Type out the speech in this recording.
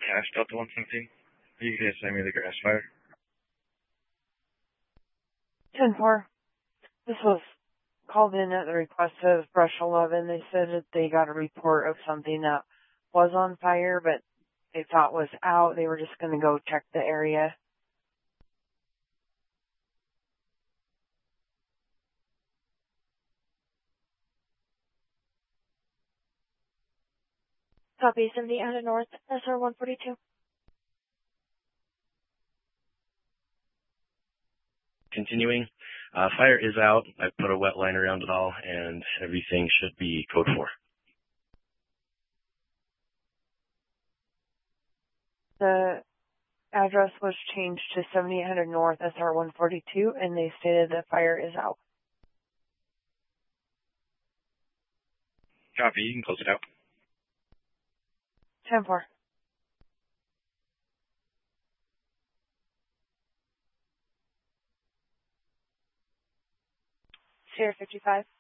Cash Delta 117. You can assign me the grass fire. 10-4. This was called in at the request of Brush 11. They said that they got a report of something that was on fire, but they thought was out. They were just going to go check the area. Copy, 70 out of North, SR 142. Continuing. Fire is out. I put a wet line around it all, and everything should be code 4. The address was changed to 7800 North, SR 142, and they stated the fire is out. Copy, you can close it out. 10-4. Sierra 55.